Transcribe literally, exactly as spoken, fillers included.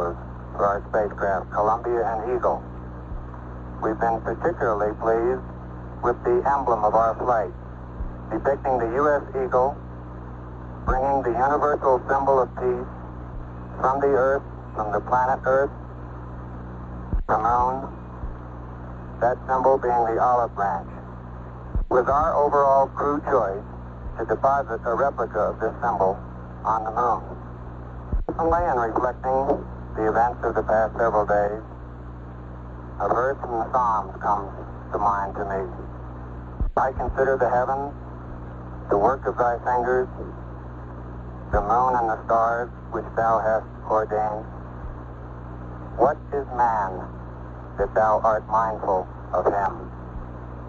payloads for our spacecraft, Columbia and Eagle. We've been particularly pleased with the emblem of our flight, depicting the U S Eagle, bringing the universal symbol of peace from the Earth, from the planet Earth, the moon, that symbol being the olive branch. With our overall crew choice to deposit a replica of this symbol on the moon. Recently, in reflecting the events of the past several days, a verse from the Psalms comes to mind to me. I consider the heavens, the work of thy fingers, the moon and the stars which thou hast ordained. What is man that thou art mindful of him?